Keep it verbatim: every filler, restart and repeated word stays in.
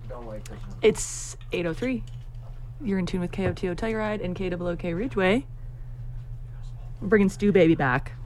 Don't wait. It's eight oh three. You're in tune with K O T O Telluride and K O O K Ridgeway. We're bringing Stu Baby back.